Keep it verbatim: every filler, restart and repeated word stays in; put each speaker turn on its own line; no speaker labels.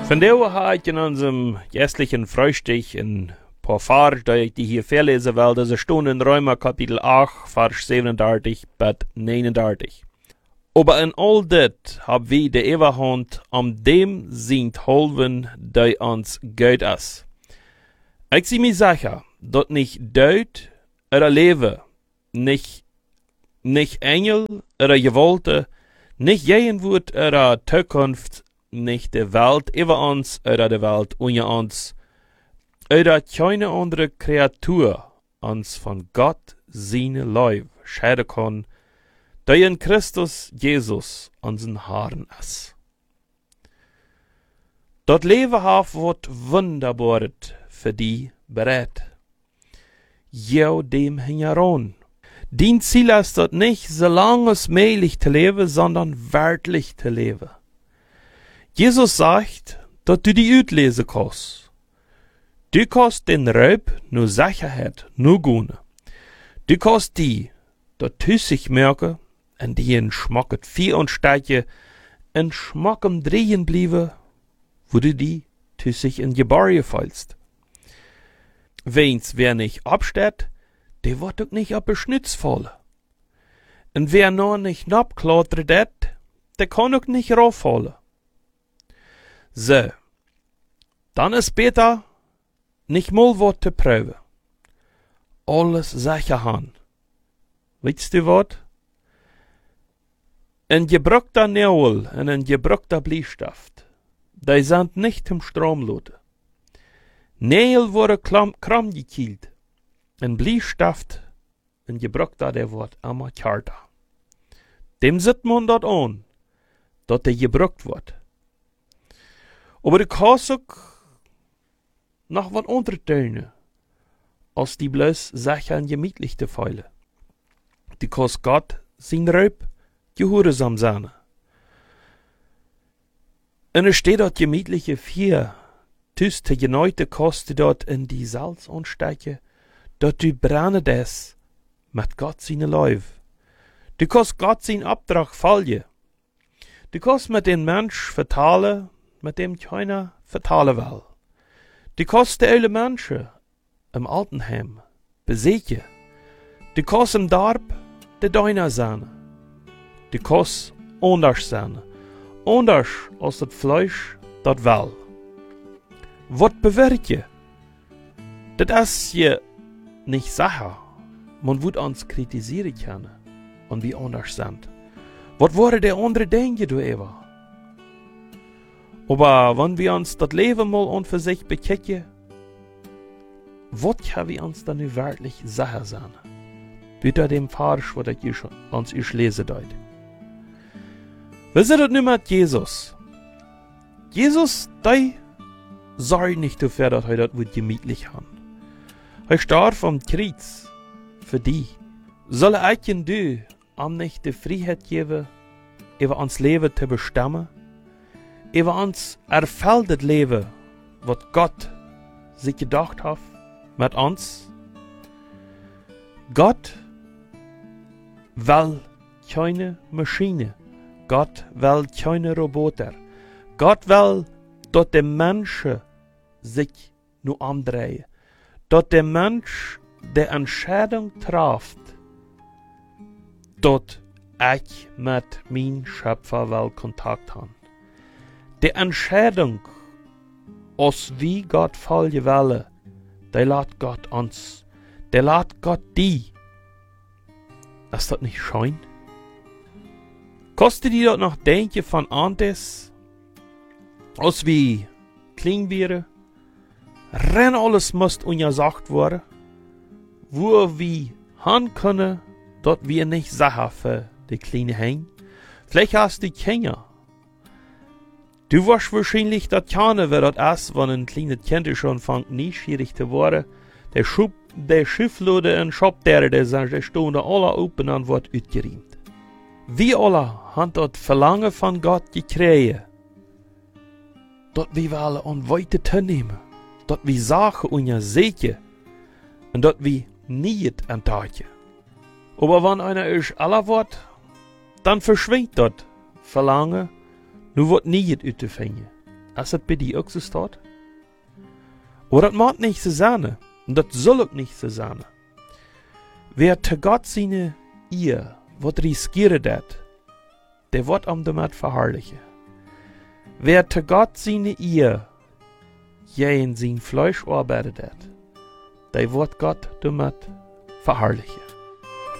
Vandaag ga ik in unserem gästlichen Frühstück ein paar Vers, die hier verlesen will. Das stehen in Römer Kapitel acht, Vers siebenunddreißig bis neununddreißig. Aber in all dit hab wir de Ewerhand am dem sind holven, die uns gut is. Ich zie mir sicher, dat nicht Deut oder Leben, nicht, nicht Engel oder Gewalten, nicht Gegenwart oder Zukunft, nicht die Welt über uns oder die Welt unter uns, oder keine andere Kreatur uns von Gott seine Leib scheiden kann, die in Christus Jesus unseren Herrn ist. Dat Leben hat wat Wunderbares für die bereit. Jau dem hingeron. Dien Ziel ist dat nicht, so lange es möglich zu leben, sondern wirklich zu leben. Jesus sagt, dass du die Utlese kannst. Du kannst den Raub nur Sicherheit, nur Gune. Du kannst die, dat tüssig merken, en die in schmacket vier und steige, in schmackem drehen bliebe, wo du die tüssig in Gebarje fallst. Wenn's wer nicht absteht, der wird auch nicht ab Beschnitz fallen. Und wer noch nicht abklautert, der kann auch nicht rauffallen. So, dann ist besser, nicht mal was zu prüfen. Alles sicher haben. Weißt du was? Ein gebrockter Nägel und ein gebrockter Bleistift, die sind nicht im Strom loten. Nägel wurden kram gekielt. Ein Bleistift, ein gebrockter, der wird immer härter. Dem sieht man dort an, dass der gebrockt wird. Aber du kannst auch noch was untertönen, als die bloß sicher und gemütlich zu feilen. Du kannst Gott sein Raub gehorsam sein. Und es steht dort gemütliche vier, tüste geneute Koste dort in die Salz und Steiche, dort du brenne des mit Gott seine Leib. Du kannst Gott sein Abtrag fallen. Du kannst mit den Mensch vertalen, mit dem keiner vertalen will. Du kannst die alle Menschen im Altenheim besiegen. Du kannst im Darb de Deiner sein. Du kannst anders sein. Anders als das Fleisch dat will. Was bewirkt je? Das ist je nicht sicher. Man wird uns kritisieren können, und wir anders sind. Was wurde der andere denken, du Eva? Aber wenn wir uns das Leben mal und für sich bekennen, was kann wir uns dann wirklich sicher sein? Bitte dem Vers, was ich uns ich lese deut. Wir sind das nicht mit Jesus. Jesus, der sorgt nicht dafür, dass er das wird gemütlich haben. Er starb am Kreuz für die. Soll er euch du am nicht die Freiheit geben, über uns Leben zu bestimmen? Über uns erfüllt Leben, was Gott sich gedacht hat mit uns. Gott will keine Maschine. Gott will keine Roboter. Gott will, dass der Mensch sich nur andreht. Dass der Mensch die Entscheidung trifft, dass ich mit meinem Schöpfer will Kontakt haben. Die Entscheidung, aus wie Gott folgen will, die lässt Gott uns. Die lässt Gott die. Ist das nicht schön? Kostet die dort noch denken von antes, als wie klein wäre, renn alles muss ungesagt worden, wo wir han können, dort wir nicht sicher für die kleine Hein. Vielleicht hast du Kinder. Du wirst wahrscheinlich das kennen, wer das ist, wenn ein kleines Kind schon fängt, neugierig zu werden. Der Schub, der Schifflode und Schoptere, der sind, der stehen da alle open und wird ausgeriemt. Wir alle haben das Verlangen von Gott gekriegt, dass wir wollen und weiter zu nehmen, dass wir Sachen und sehen und dass wir nicht entdecken. Aber wenn einer euch aller wird, dann verschwindet das Verlangen, nur wird nicht auszufinden. als het bij die ook so staat? Oder das mag nicht so sein. Und das soll auch nicht so sein. Wer zu Gott seine Ehe, wat riskieren dat, der wird am damit verherrlichen. Wer zu Gott seine Ehe, je in sein Fleisch arbeitet, der wird Gott damit verherrlichen.